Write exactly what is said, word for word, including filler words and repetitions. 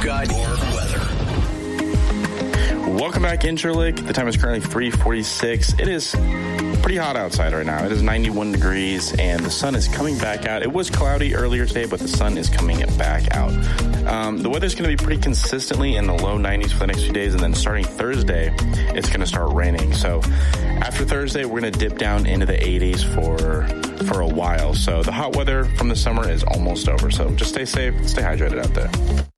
Guide or weather. Welcome back, Interlick. The time is currently three forty-six. It is pretty hot outside right now. It is ninety-one degrees, and the sun is coming back out. It was cloudy earlier today, but the sun is coming back out. Um, the weather is going to be pretty consistently in the low nineties for the next few days, and then starting Thursday, it's going to start raining. So after Thursday, we're going to dip down into the eighties for for a while. So the hot weather from the summer is almost over. So just stay safe, stay hydrated out there.